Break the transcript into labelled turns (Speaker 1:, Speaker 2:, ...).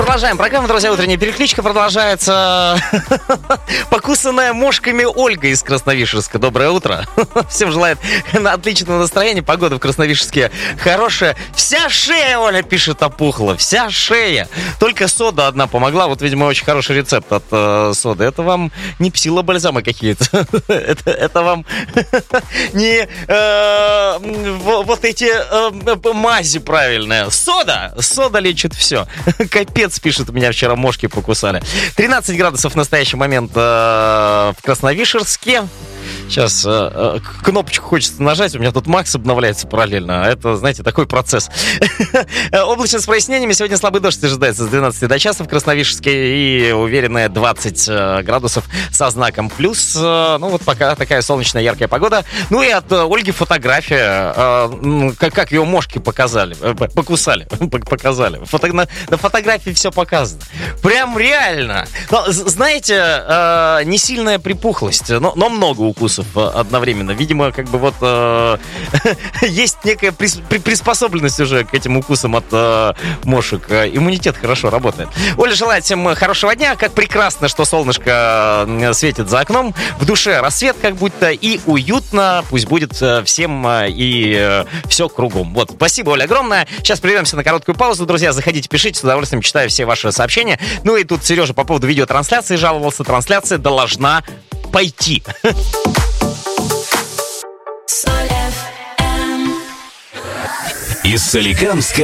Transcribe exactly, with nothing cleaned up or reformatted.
Speaker 1: Продолжаем программу, друзья. Утренняя перекличка продолжается. Покусанная мошками Ольга из Красновишерска. Доброе утро. Всем желает отличного настроения. Погода в Красновишерске хорошая. Вся шея, Оля пишет, опухла. Вся шея. Только сода одна помогла. Вот, видимо, очень хороший рецепт от э, соды. Это вам не псилобальзамы какие-то. это, это вам не э, вот эти э, мази правильные. Сода. Сода лечит все. Капец, пишет, у меня вчера мошки покусали. тринадцать градусов в настоящий момент э, в Красновишерске. Сейчас э, кнопочку хочется нажать, у меня тут Макс обновляется параллельно. Это, знаете, такой процесс. Облачно с прояснениями. Сегодня слабый дождь ожидается с двенадцати до часа в Красновишерске. И уверенная двадцать градусов со знаком плюс. Ну вот пока такая солнечная яркая погода. Ну и от Ольги фотография. Э, как, как ее мошки показали. Покусали. Показали. Фото, на, на фотографии все показано. Прям реально. Но, знаете, э, не сильная припухлость, но, но много укусов одновременно. Видимо, как бы вот э, есть некая прис, при, приспособленность уже к этим укусам от э, мошек. Иммунитет хорошо работает. Оля желает всем хорошего дня. Как прекрасно, что солнышко светит за окном. В душе рассвет как будто и уютно. Пусть будет всем и все кругом. Вот, спасибо, Оля, огромное. Сейчас прервемся на короткую паузу. Друзья, заходите, пишите. С удовольствием читаю все ваши сообщения. Ну и тут Сережа по поводу видеотрансляции жаловался. Трансляция должна пойти.
Speaker 2: Из Соликамска